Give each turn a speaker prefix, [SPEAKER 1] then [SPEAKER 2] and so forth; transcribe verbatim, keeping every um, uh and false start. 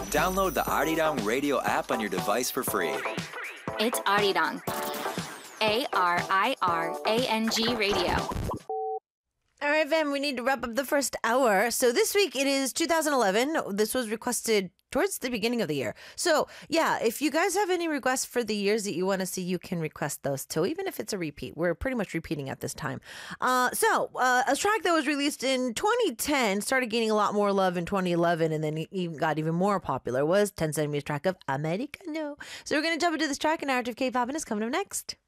[SPEAKER 1] Download the Arirang Radio app on your device for free.
[SPEAKER 2] It's Arirang. A R I R A N G Radio.
[SPEAKER 3] All right, Vam, we need to wrap up the first hour. So this week it is two thousand eleven. This was requested towards the beginning of the year. So yeah, if you guys have any requests for the years that you want to see, you can request those too, even if it's a repeat. We're pretty much repeating at this time. Uh, so uh, a track that was released in twenty ten started gaining a lot more love in twenty eleven and then even got even more popular was ten centimeters track of Americano. So we're going to jump into this track, and narrative K-pop, and it's coming up next.